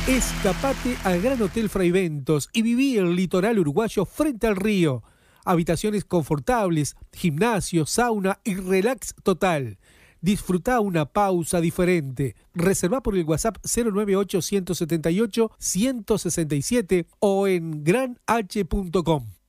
Escapate al Gran Hotel Fraiventos y viví el litoral uruguayo frente al río. Habitaciones confortables, gimnasio, sauna y relax total. Disfruta una pausa diferente. Reserva por el WhatsApp 098-178-167 o en granh.com.